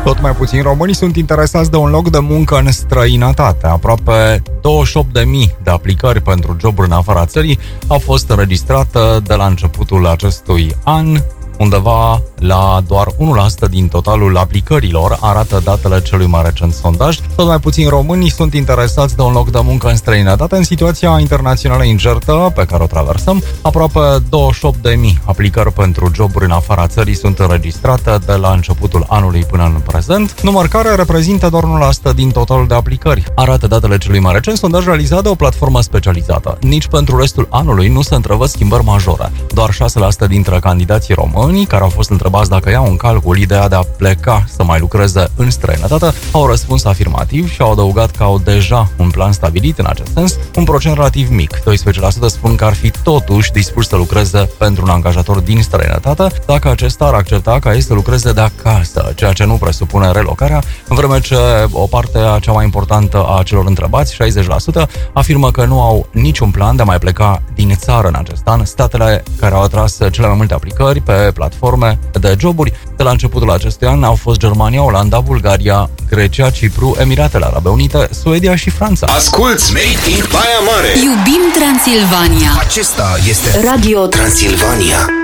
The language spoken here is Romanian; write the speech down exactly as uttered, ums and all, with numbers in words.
Tot mai puțini români sunt interesați de un loc de muncă în străinătate. Aproape douăzeci și opt de mii de aplicări pentru joburi în afara țării au fost înregistrate de la începutul acestui an, undeva la doar unu la sută din totalul aplicărilor, arată datele celui mai recent sondaj. Tot mai puțini români sunt interesați de un loc de muncă în străinătate în situația internațională incertă pe care o traversăm. Aproape douăzeci și opt de mii aplicări pentru joburi în afara țării sunt înregistrate de la începutul anului până în prezent, număr care reprezintă doar unu la sută din totalul de aplicări, arată datele celui mai recent sondaj realizat de o platformă specializată. Nici pentru restul anului nu se întrevăd schimbări majore. Doar șase la sută dintre candidații români care au fost întrebați dacă iau în calcul ideea de a pleca să mai lucreze în străinătate au răspuns afirmativ și au adăugat că au deja un plan stabilit în acest sens, un procent relativ mic. doisprezece la sută spun că ar fi totuși dispuși să lucreze pentru un angajator din străinătate dacă acesta ar accepta ca ei să lucreze de acasă, ceea ce nu presupune relocarea, în vreme ce o parte cea mai importantă a celor întrebați, șaizeci la sută, afirmă că nu au niciun plan de a mai pleca din țară în acest an. Statele care au atras cele mai multe aplicări pe platforme de joburi de la începutul acestui an au fost Germania, Olanda, Bulgaria, Grecia, Cipru, Emiratele Arabe Unite, Suedia și Franța. Asculți Made in Baia Mare. Iubim Transilvania. Acesta este Radio Transilvania.